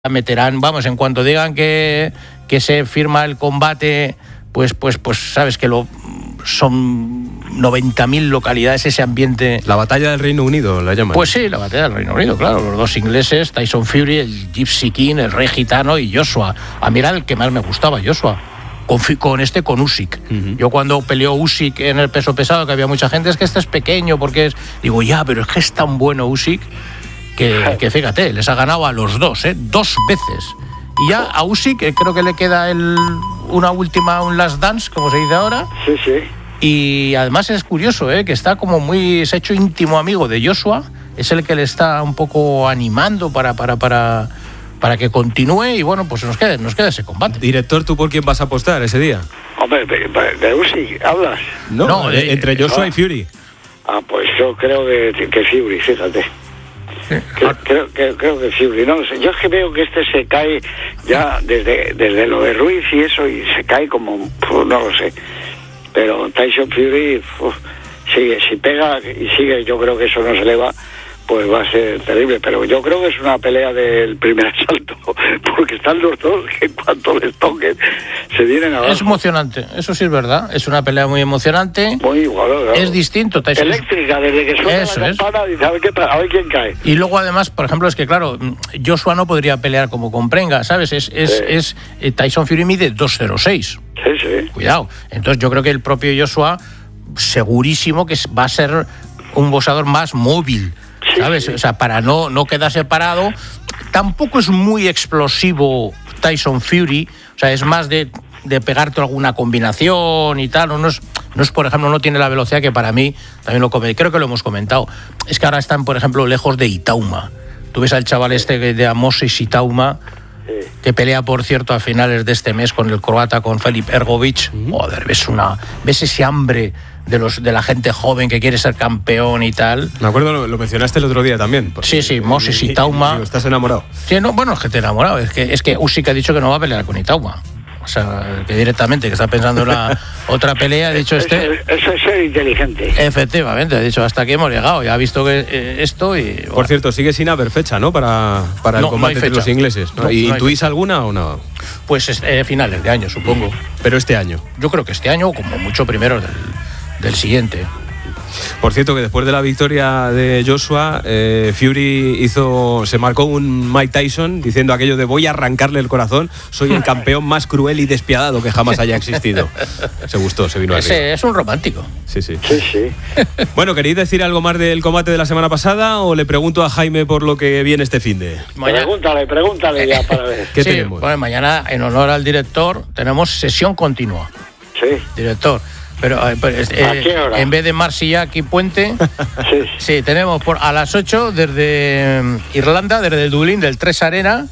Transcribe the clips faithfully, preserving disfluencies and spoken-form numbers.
meterán, vamos, en cuanto digan que, que se firma el combate, pues, pues, pues sabes que lo son noventa mil localidades, ese ambiente. La batalla del Reino Unido, la llaman. Pues sí, la batalla del Reino Unido, claro, los dos ingleses, Tyson Fury, el Gypsy King, el Rey Gitano y Joshua. A mí era el que más me gustaba, Joshua. Con, con este, con Usyk. Uh-huh. Yo cuando peleó Usyk en el peso pesado, que había mucha gente, es que este es pequeño, porque es... Digo, ya, pero es que es tan bueno Usyk, que, que fíjate, les ha ganado a los dos, ¿eh? Dos veces. Y ya a Usyk creo que le queda el, una última, un last dance, como se dice ahora. Sí, sí. Y además es curioso, ¿eh? Que está como muy... Se ha hecho íntimo amigo de Joshua. Es el que le está un poco animando para... para, para para que continúe y bueno, pues nos quede, nos quede ese combate. Director, ¿tú por quién vas a apostar ese día? Hombre, de, de Usyk, ¿hablas? No, no de, entre Joshua ah, y Fury. Ah, pues yo creo que, que Fury, fíjate. Sí. Creo, creo, creo, creo que Fury, no lo sé. Yo es que veo que este se cae ya desde, desde lo de Ruiz y eso, y se cae como, pues, no lo sé. Pero Tyson Fury, uf, sigue, si pega y sigue, yo creo que eso no se le va, pues va a ser terrible, pero yo creo que es una pelea del primer asalto, porque están los dos que en cuanto les toquen se vienen abajo. Es emocionante, eso sí es verdad, es una pelea muy emocionante. Muy igual, claro. Es distinto. Tyson. Eléctrica, desde que suena eso la campana, dice, a ver, qué, a ver quién cae. Y luego además, por ejemplo, es que claro, Joshua no podría pelear como con Prenga, ¿sabes? Es, es, sí. es eh, Tyson Fury mide dos cero seis. Sí, sí. Cuidado. Entonces yo creo que el propio Joshua, segurísimo que va a ser un boxeador más móvil. ¿Sabes? O sea, para no, no quedarse parado. Tampoco es muy explosivo Tyson Fury. O sea, es más de, de pegarte alguna combinación y tal. No es, no es, por ejemplo, no tiene la velocidad que para mí, también lo come, creo que lo hemos comentado. Es que ahora están, por ejemplo, lejos de Itauma. Tú ves al chaval este de Moses Itauma, que pelea, por cierto, a finales de este mes con el croata, con Filip Hrgović. Joder, ves, una, ves ese hambre de los de la gente joven que quiere ser campeón y tal. Me acuerdo, lo, lo mencionaste el otro día también. Sí, sí, Moses Itauma. ¿Estás enamorado? Sí, no, bueno, es que te he enamorado. Es que, es que Usyk ha dicho que no va a pelear con Itauma. O sea, que directamente, que está pensando en la otra pelea, ha dicho este... Eso es ser inteligente. Efectivamente, ha dicho, hasta aquí hemos llegado, ya ha visto que eh, esto y... Bueno. Por cierto, sigue sin haber fecha, ¿no? Para, para el no, combate no entre los ingleses, ¿no? No, ¿Y no intuís alguna o no? Pues eh, finales de año, supongo. Pero este año. Yo creo que este año, o como mucho primero del, del siguiente. Por cierto, que después de la victoria de Joshua, eh, Fury hizo, se marcó un Mike Tyson diciendo aquello de voy a arrancarle el corazón, soy el campeón más cruel y despiadado que jamás haya existido. Se gustó, se vino Ese arriba. Es un romántico. Sí, sí. Sí, sí. Bueno, ¿queréis decir algo más del combate de la semana pasada o le pregunto a Jaime por lo que viene este finde? Mañana... Pregúntale, pregúntale ya para ver. ¿Qué sí, tenemos? Bueno, mañana, en honor al director, tenemos sesión continua. Sí. Director. Pero eh, eh, ¿a qué hora? En vez de Marsillac y Puente, sí. sí, tenemos por a las ocho desde um, Irlanda, desde Dublín, del tres Arena,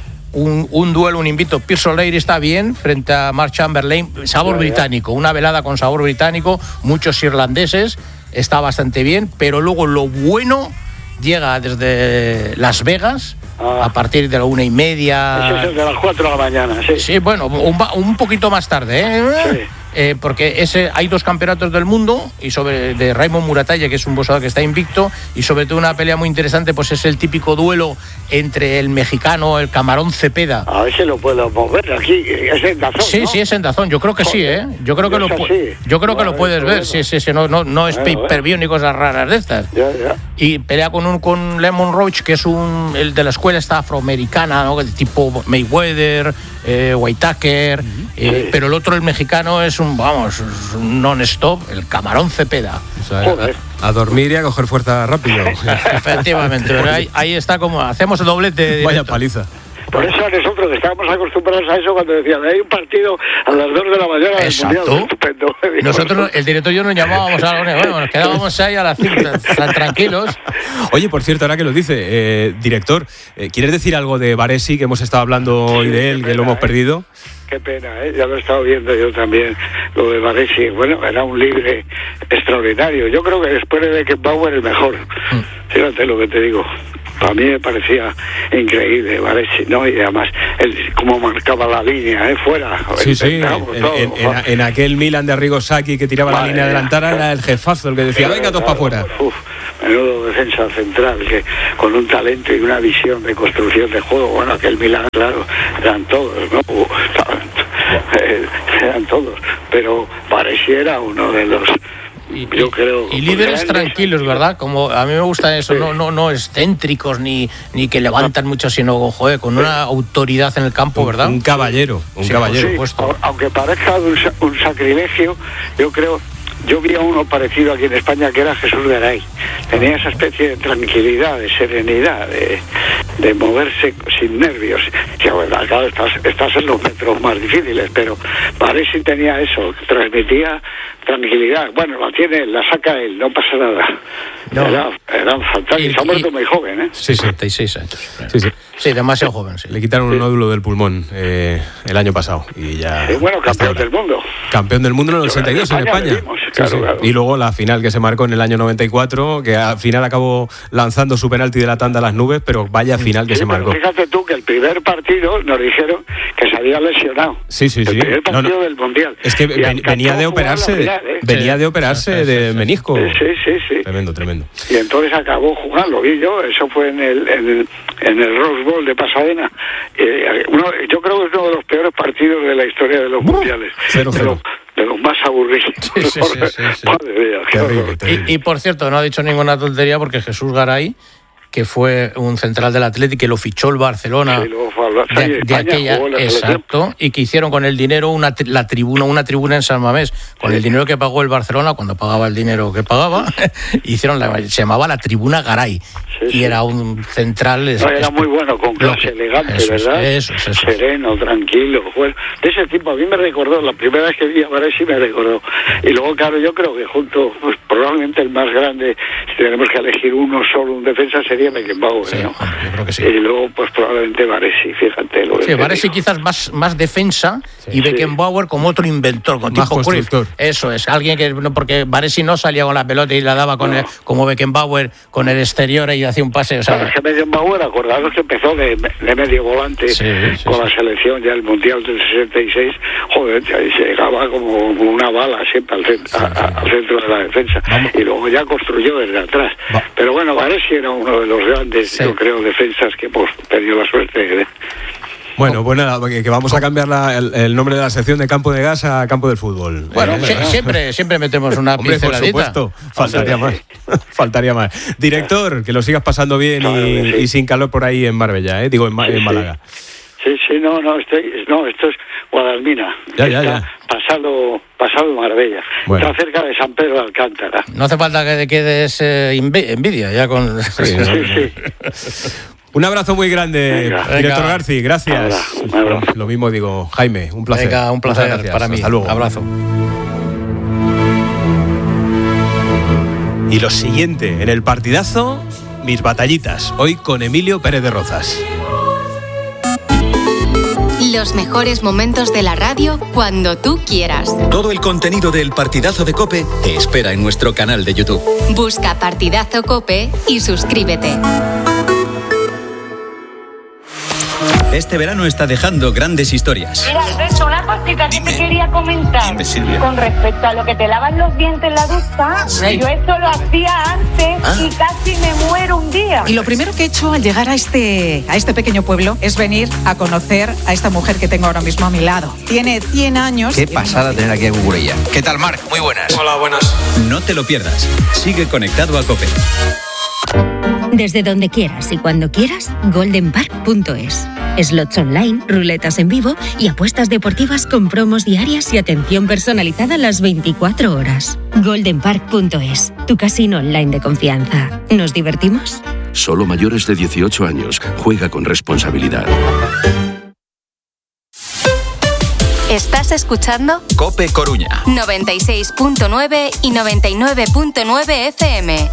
un, un duelo, un invito. Pearce O'Leary está bien frente a Mark Chamberlain, sabor ya, británico, ya. Una velada con sabor británico, muchos irlandeses, está bastante bien, pero luego lo bueno llega desde Las Vegas. Ah. A partir de la una y media. Ese es de las cuatro de la mañana, sí. Sí, bueno, un, un poquito más tarde, ¿eh? Sí. Eh, porque ese, hay dos campeonatos del mundo y sobre de Raymond Muratalla, que es un boxeador que está invicto, y sobre todo una pelea muy interesante, pues es el típico duelo entre el mexicano, el Camarón Cepeda. A ver si lo puedo mover aquí, es en Dazón, Sí, ¿no? sí, es en Dazón, yo creo que sí, ¿eh? Yo creo que lo, pu- yo creo que lo puedes ver, sí, sí, sí, no, no, no es bueno, pay-per-view ni cosas raras de estas. Ya, ya. Y pelea con un con Lemon Roach, que es un el de la escuela esta afroamericana, ¿no? Tipo Mayweather, eh, Whitaker, uh-huh. eh, sí. Pero el otro, el mexicano, es un, vamos, un non-stop, el Camarón Cepeda. O sea, a, a dormir y a coger fuerza rápido. Efectivamente, pero ahí, ahí está como, hacemos el doblete. Vaya paliza. Por eso nosotros que estábamos acostumbrados a eso cuando decían hay un partido a las dos de la mañana del Exacto. Mundial, estupendo. Nosotros, el director y yo nos llamábamos a la bueno, nos quedábamos ahí a las cinco tan tranquilos. Oye, por cierto, ahora que lo dice, eh, director, eh, ¿quieres decir algo de Varesi, que hemos estado hablando hoy sí, de él, pena, que lo hemos eh. perdido? Qué pena, ¿eh? Ya lo he estado viendo yo también, lo de Varesi. Bueno, era un libre extraordinario. Yo creo que después de Beckenbauer el mejor. Mm. Fíjate lo que te digo. A mí me parecía increíble, ¿vale? ¿No? Y además, él cómo marcaba la línea, ¿eh? Fuera. Sí, sí, en, en, en, en aquel Milan de Arrigo Sacchi que tiraba vale, la línea adelantada, era el jefazo el que decía, venga, todos para afuera. Uf, menudo defensa central, que con un talento y una visión de construcción de juego. Bueno, aquel Milán, claro, eran todos, ¿no? Eran todos, pero pareciera uno de los... Y, yo creo y líderes grandes, tranquilos, ¿verdad? Como a mí me gusta eso, sí. no no no excéntricos ni ni que levantan mucho, sino joder, con una autoridad en el campo, ¿verdad? Un, un caballero, un sí, caballero. Sí, puesto. Aunque parezca un, un sacrilegio, yo creo, yo vi a uno parecido aquí en España que era Jesús Garay. Tenía esa especie de tranquilidad, de serenidad, de, de moverse sin nervios. Que bueno, claro, estás, estás en los metros más difíciles, pero Baresi tenía eso, transmitía tranquilidad. Bueno, la tiene, la saca él, no pasa nada. No. Era, era fantástico. Se ha muerto muy joven, ¿eh? Sí, sesenta y seis años. Sí, sí. Sí, demasiado joven, sí. Le quitaron sí. un nódulo del pulmón eh, el año pasado y ya... Sí, bueno, campeón del mundo. Campeón del mundo en el ochenta y dos en España. En España. Vimos, sí, claro, sí. Claro. Y luego la final que se marcó en el año noventa y cuatro, que al final acabó lanzando su penalti de la tanda a las nubes, pero vaya final que sí, se marcó. Fíjate tú que el primer partido nos dijeron que se había lesionado. Sí, sí, sí. El primer partido no, no. del Mundial. Es que ven, venía de operarse, final, ¿eh? venía de operarse sí, de sí, menisco. Sí, sí, sí. Tremendo, tremendo. Y entonces acabó jugando, lo vi yo, eso fue en el, en el, en el Rose Bowl de Pasadena. Eh, uno, yo creo que es uno de los peores partidos de la historia de los uh, mundiales. Cero, cero. De los más aburridos. Sí, sí, sí, sí, sí. Madre mía, qué terrible, terrible. Y, y por cierto, no ha dicho ninguna tontería porque Jesús Garay, que fue un central del Atlético, que lo fichó el Barcelona sí, luego fue a Barça, de, de aquella, exacto, y que hicieron con el dinero una la tribuna, una tribuna en San Mamés, con sí. el dinero que pagó el Barcelona, cuando pagaba el dinero que pagaba, hicieron la, se llamaba la tribuna Garay, sí, y sí. era un central... No, era muy bueno, con clase elegante, eso, ¿verdad? Eso, eso, eso. Sereno, tranquilo, bueno, de ese tipo a mí me recordó, la primera vez que vi a Garay sí me recordó, y luego claro, yo creo que junto, pues probablemente el más grande, si tenemos que elegir uno solo, un defensa, sería Beckenbauer, sí, ¿no? Yo creo que sí. Y luego, pues probablemente Baresi, fíjate. Lo sí, Baresi quizás más, más defensa sí, y Beckenbauer sí. como otro inventor, con más tipo Cruyff. Eso es, alguien que, porque Baresi no salía con la pelota y la daba con no. el, como Beckenbauer con el exterior y hacía un pase. O sea, claro, es que Beckenbauer, acordaros que empezó de, de medio volante sí, sí, con sí. la selección ya el Mundial del sesenta y seis, joder, se llegaba como una bala siempre al centro, sí, sí. A, al centro de la defensa. Vamos. Y luego ya construyó desde atrás. Va. Pero bueno, Baresi era uno de los grandes, sí. yo creo, defensas que hemos tenido la suerte de... Bueno, pues nada, que vamos a cambiar la, el, el nombre de la sección de Campo de Gas a Campo del Fútbol. Bueno, eh, se, siempre, siempre metemos una hombre, pinceladita. Por supuesto, faltaría más. faltaría más. Director, que lo sigas pasando bien claro, y, sí. y sin calor por ahí en Marbella, ¿eh? Digo, en, sí, en Málaga. Sí, sí, no, no, estoy, no, esto es Guadalmina. Ya, ya, ya. Pasado, pasado Marbella. Bueno. Está cerca de San Pedro de Alcántara. No hace falta que te quedes eh, envidia ya con... Sí, sí, sí. Un abrazo muy grande, venga, director venga. Garci, gracias. Ahora, ahora. Lo mismo digo, Jaime, un placer. Venga, un placer para mí. Hasta luego. Abrazo. Y lo siguiente, en el partidazo, mis batallitas, hoy con Emilio Pérez de Rozas. Los mejores momentos de la radio cuando tú quieras. Todo el contenido del Partidazo de COPE te espera en nuestro canal de YouTube. Busca Partidazo COPE y suscríbete. Este verano está dejando grandes historias. Mira, Alberto, una cosita que Dime. te quería comentar. Dime, Silvia. Con respecto a lo que te lavas los dientes en la ducha, sí. yo esto lo hacía antes ah. y casi me muero un día. Y lo primero que he hecho al llegar a este, a este pequeño pueblo es venir a conocer a esta mujer que tengo ahora mismo a mi lado. Tiene cien años. Qué pasada tener aquí a Cucurella. ¿Qué tal, Marc? Muy buenas. Hola, buenas. No te lo pierdas. Sigue conectado a COPE. Desde donde quieras y cuando quieras, golden park punto es. Slots online, ruletas en vivo y apuestas deportivas con promos diarias y atención personalizada las veinticuatro horas. golden park punto es, tu casino online de confianza. ¿Nos divertimos? Solo mayores de dieciocho años. Juega con responsabilidad. ¿Estás escuchando? COPE Coruña. noventa y seis punto nueve y noventa y nueve punto nueve F M.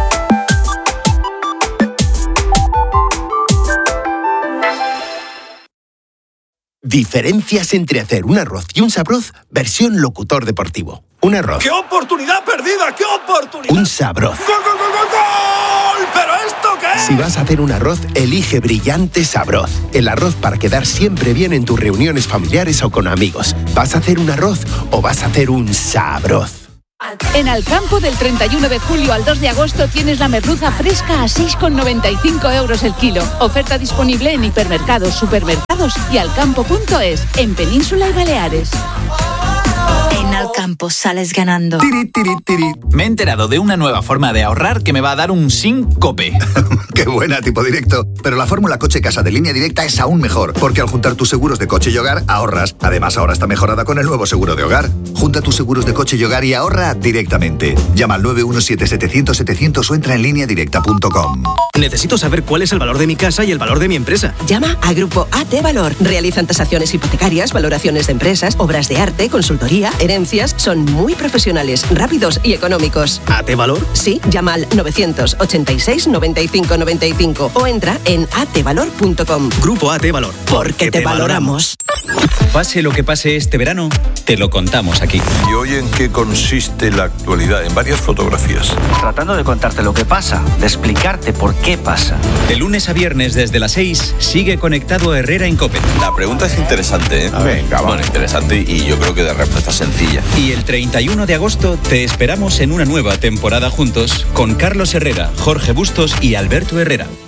Diferencias entre hacer un arroz y un sabroz, versión locutor deportivo. Un arroz. ¡Qué oportunidad perdida! ¡Qué oportunidad! Un sabroz. ¡Gol, gol, gol, gol, gol! ¿Pero esto qué es? Si vas a hacer un arroz, elige Brillante Sabroz. El arroz para quedar siempre bien en tus reuniones familiares o con amigos. ¿Vas a hacer un arroz o vas a hacer un sabroz? En Alcampo, del treinta y uno de julio al dos de agosto, tienes la merluza fresca a seis con noventa y cinco euros el kilo. Oferta disponible en hipermercados, supermercados y alcampo punto es, en Península y Baleares. En Alcampo sales ganando. Tiri, tiri, tiri. Me he enterado de una nueva forma de ahorrar que me va a dar un síncope. Qué buena, tipo directo. Pero la fórmula coche casa de Línea Directa es aún mejor, porque al juntar tus seguros de coche y hogar, ahorras. Además, ahora está mejorada con el nuevo seguro de hogar. Junta tus seguros de coche y hogar y ahorra directamente. Llama al nueve uno siete, setecientos, setecientos o entra en línea directa punto com. Necesito saber cuál es el valor de mi casa y el valor de mi empresa. Llama a Grupo A T Valor. Realizan tasaciones hipotecarias, valoraciones de empresas, obras de arte, consultoría, herencias. Son muy profesionales, rápidos y económicos. ¿A T Valor? Sí, llama al novecientos ochenta y seis, noventa y cinco noventa y cinco o entra en a t valor punto com. Grupo A T Valor. Porque te, te valoramos. Pase lo que pase este verano, te lo contamos aquí. ¿Y hoy en qué consiste la actualidad? En varias fotografías. Tratando de contarte lo que pasa, de explicarte por qué pasa. De lunes a viernes desde las seis, sigue conectado a Herrera en COPE. La pregunta es interesante, ¿eh? Venga, Bueno, interesante y yo creo que de respuesta sencilla. Y el treinta y uno de agosto te esperamos en una nueva temporada juntos con Carlos Herrera, Jorge Bustos y Alberto Herrera.